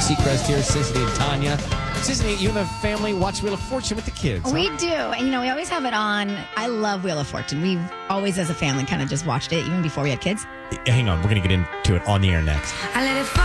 Seacrest here, Sissy and Tanya. Sissy, you and the family watch Wheel of Fortune with the kids. We do. And, we always have it on. I love Wheel of Fortune. We've always, as a family, kind of just watched it even before we had kids. Hang on, we're going to get into it on the air next. I let it fall.